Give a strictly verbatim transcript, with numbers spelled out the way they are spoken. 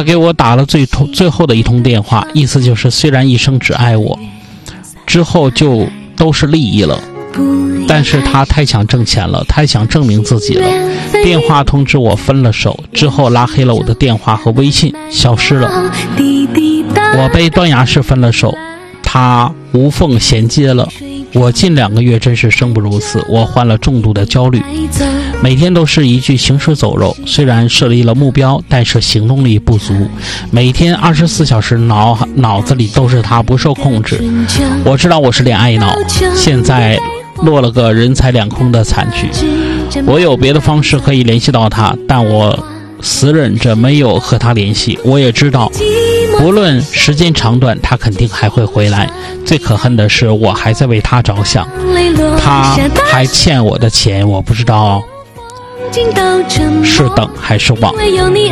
给我打了最通最后的一通电话，意思就是虽然一生只爱我，之后就都是利益了，但是他太想挣钱了，太想证明自己了。电话通知我分了手，之后拉黑了我的电话和微信，消失了。我被断崖式分了手，他无缝衔接了。我近两个月真是生不如死，我患了重度的焦虑，每天都是一句行尸走肉。虽然设立了目标，但是行动力不足，每天二十四小时脑脑子里都是他，不受控制。我知道我是恋爱脑，现在落了个人财两空的惨剧。我有别的方式可以联系到他，但我死忍着没有和他联系。我也知道无论时间长短，他肯定还会回来。最可恨的是，我还在为他着想，他还欠我的钱，我不知道是等还是忘。